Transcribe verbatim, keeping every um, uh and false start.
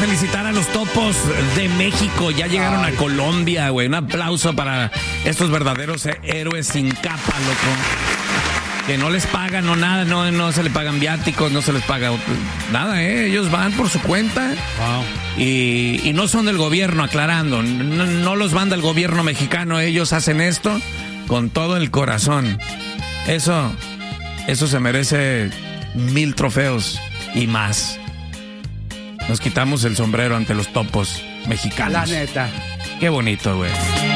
felicitar a los Topos de México. Ya llegaron Ay. a Colombia, güey. Un aplauso para estos verdaderos héroes sin capa, loco. Que no les pagan, no nada, no, no se les pagan viáticos, no se les paga nada, ¿eh? Ellos van por su cuenta. Wow. Y, y no son del gobierno, aclarando. No, no los manda el gobierno mexicano. Ellos hacen esto con todo el corazón. Eso, eso se merece mil trofeos y más. Nos quitamos el sombrero ante los Topos mexicanos. La neta. Qué bonito, güey.